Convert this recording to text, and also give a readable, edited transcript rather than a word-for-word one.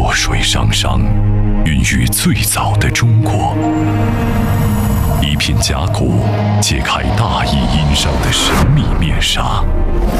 弱水伤伤，孕育最早的中国。一片甲骨，揭开大义殷商的神秘面纱。